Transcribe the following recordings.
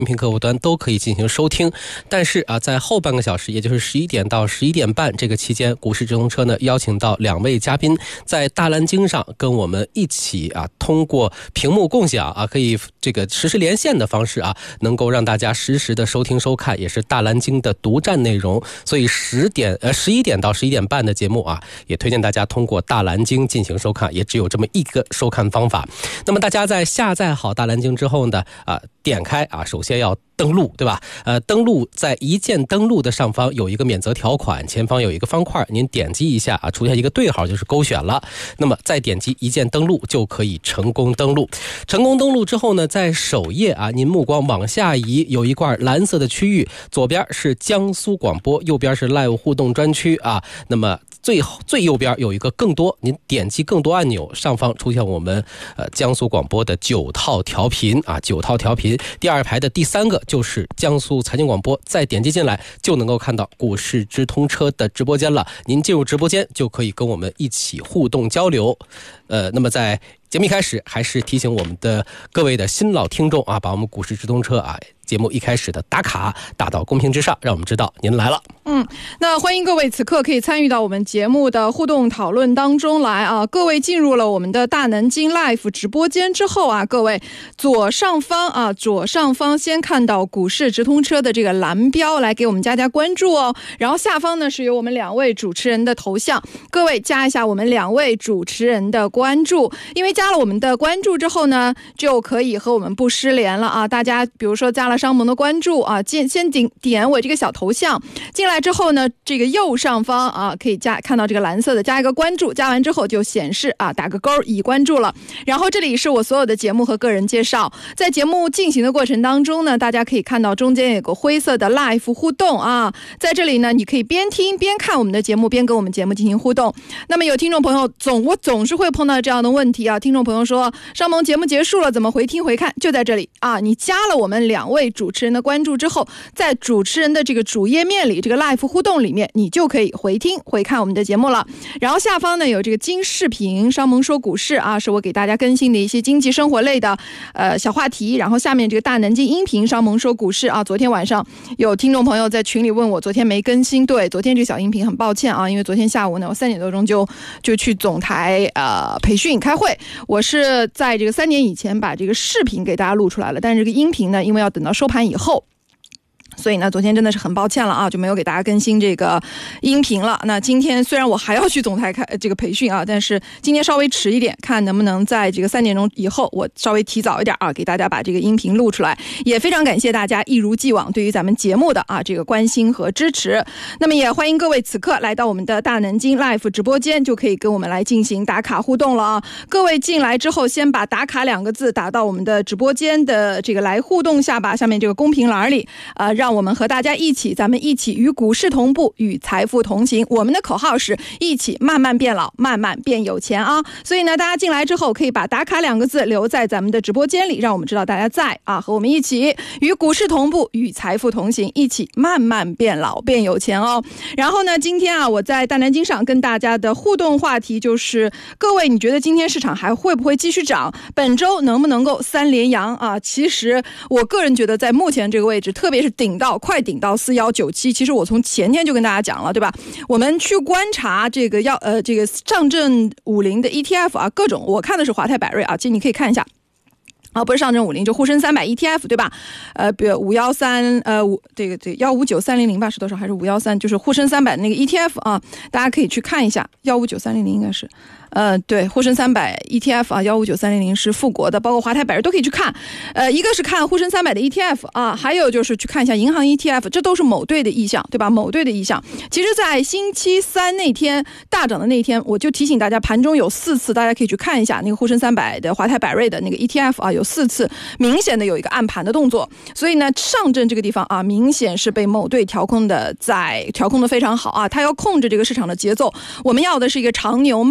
音频客户端都可以进行收听。但是在后半个小时，也就是11点到11点半这个期间，股市直通车呢邀请到2位嘉宾在大蓝鲸上跟我们一起通过屏幕共享可以这个实时连线的方式能够让大家实时的收听收看，也是大蓝鲸的独占内容。所以11点到11点半的节目也推荐大家通过大蓝鲸进行收看，也只有这么一个收看方法。那么大家在下载好大蓝鲸之后呢点开首先要登录，对吧？登录在一键登录的上方有一个免责条款，前方有一个方块，您点击一下出现一个对号就是勾选了。那么再点击一键登录就可以成功登录。成功登录之后呢，在首页您目光往下移，有一块蓝色的区域，左边是江苏广播，右边是 Live 互动专区那么最右边有一个更多，您点击更多按钮，上方出现我们江苏广播的9套调频9套调频，第2排的第3个就是江苏财经广播，再点击进来就能够看到股市直通车的直播间了。您进入直播间就可以跟我们一起互动交流。那么在节目一开始，还是提醒我们的各位的新老听众把我们股市直通车节目一开始的打卡打到公屏之上，让我们知道您来了。 那欢迎各位此刻可以参与到我们节目的互动讨论当中来各位进入了我们的大南京 Live 直播间之后各位左上方先看到股市直通车的这个蓝标，来给我们加关注然后下方呢是有我们2位主持人的头像，各位加一下我们2位主持人的关注，因为加了我们的关注之后呢，就可以和我们不失联了大家比如说加了商盟的关注先点我这个小头像进来之后呢，这个右上方可以看到这个蓝色的加一个关注，加完之后就显示打个勾已关注了。然后这里是我所有的节目和个人介绍，在节目进行的过程当中呢，大家可以看到中间有个灰色的 Live 互动在这里呢，你可以边听边看我们的节目，边跟我们节目进行互动。那么有听众朋友我总是会碰到这样的问题听众朋友说商盟节目结束了怎么回听回看，就在这里你加了我们2位主持人的关注之后，在主持人的这个主页面里，这个 Live 互动里面，你就可以回听回看我们的节目了。然后下方呢有这个金视频商盟说股市是我给大家更新的一些经济生活类的小话题。然后下面这个大南京音频商盟说股市昨天晚上有听众朋友在群里问我昨天没更新，对，昨天这个小音频很抱歉因为昨天下午呢我3点多钟就去总台培训开会，我是在这个3点以前把这个视频给大家录出来了，但是这个音频呢因为要等到收盘以后，所以呢昨天真的是很抱歉了就没有给大家更新这个音频了。那今天虽然我还要去总台这个培训但是今天稍微迟一点，看能不能在这个3点钟以后我稍微提早一点给大家把这个音频录出来。也非常感谢大家一如既往对于咱们节目的这个关心和支持。那么也欢迎各位此刻来到我们的大南京 Live 直播间，就可以跟我们来进行打卡互动了各位进来之后先把打卡2个字打到我们的直播间的这个来互动下巴下面这个公屏栏里让我们和大家咱们一起与股市同步，与财富同行。我们的口号是一起慢慢变老，慢慢变有钱所以呢大家进来之后可以把打卡2个字留在咱们的直播间里，让我们知道大家在和我们一起与股市同步，与财富同行，一起慢慢变老变有钱然后呢今天我在大南京上跟大家的互动话题就是各位你觉得今天市场还会不会继续涨，本周能不能够3连阳其实我个人觉得在目前这个位置，特别是快顶到4197，其实我从前天就跟大家讲了，对吧？我们去观察这个上证50的 ETF 各种，我看的是华泰柏瑞其实你可以看一下不是上证50，就沪深300 ETF 对吧？比如513这个159300吧是多少？还是513？就是沪深300那个 ETF 大家可以去看一下，15930应该是。对，沪深300 ETF 159300是富国的，包括华泰柏瑞都可以去看。一个是看沪深300的 ETF 还有就是去看一下银行 ETF， 这都是某队的意向，对吧？某队的意向。其实在星期三那天大涨的那天，我就提醒大家盘中有4次，大家可以去看一下那个沪深300的华泰柏瑞的那个 ETF 有4次明显的有一个按盘的动作。所以呢上证这个地方明显是被某队调控的非常好它要控制这个市场的节奏。我们要的是一个长牛慢牛慢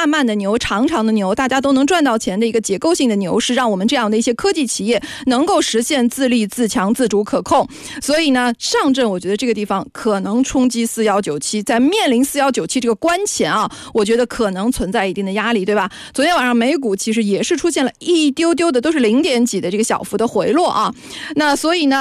慢慢的牛、长长的牛，大家都能赚到钱的一个结构性的牛市，让我们这样的一些科技企业能够实现自立、自强、自主、可控。所以呢，上证我觉得这个地方可能冲击4197，在面临4197这个关前啊，我觉得可能存在一定的压力，对吧？昨天晚上美股其实也是出现了一丢丢的都是0点几的这个小幅的回落啊，那所以呢